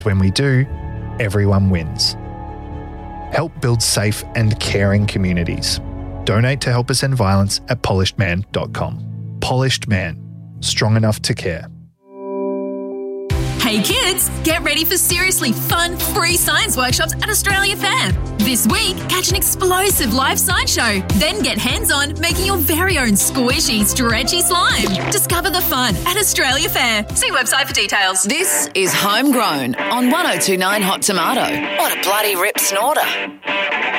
When we do, everyone wins. Help build safe and caring communities. Donate to Help Us End Violence at polishedman.com. Polished Man. Strong enough to care. Hey kids, get ready for seriously fun, free science workshops at Australia Fair. This week, catch an explosive live science show. Then get hands-on making your very own squishy, stretchy slime. Discover the fun at Australia Fair. See website for details. This is Homegrown on 1029 Hot Tomato. What a bloody rip snorter.